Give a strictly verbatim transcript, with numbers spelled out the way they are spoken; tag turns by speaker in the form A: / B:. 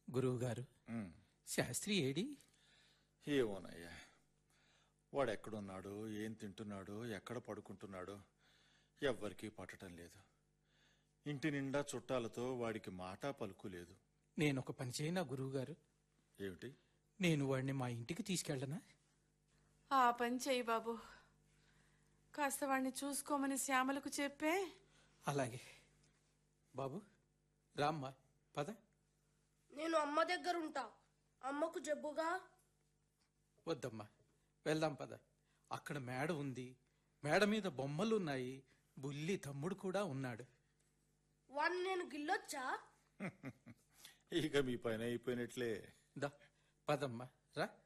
A: గురువుగారు, శాస్త్రి ఏడి?
B: ఏమోనయ్యా, వాడు ఎక్కడున్నాడో, ఏం తింటున్నాడో, ఎక్కడ పడుకుంటున్నాడో ఎవ్వరికీ పట్టడం లేదు. ఇంటి నిండా చుట్టాలతో వాడికి మాటా పలుకు లేదు.
A: నేను ఒక పని చేయనా గురువుగారు?
B: ఏమిటి?
A: నేను వాడిని మా ఇంటికి తీసుకెళ్ళనా?
C: ఆ పని చెయ్యి బాబు. కాస్త వాడిని చూసుకోమని శ్యామలకు చెప్పే.
A: అలాగే బాబు, రామ్మా, పద.
D: నేను అమ్మ దగ్గర ఉంటా. అమ్మకు జబ్బుగా.
A: వద్దమ్మా, వెళ్దాం పద. అక్కడ మేడ ఉంది, మేడ మీద బొమ్మలున్నాయి, బుల్లి తమ్ముడు కూడా ఉన్నాడు.
D: వాడిని నేను గిల్లొచ్చా?
B: ఇక మీ పైన అయిపోయినట్లే.
A: దా పదమ్మా, రా.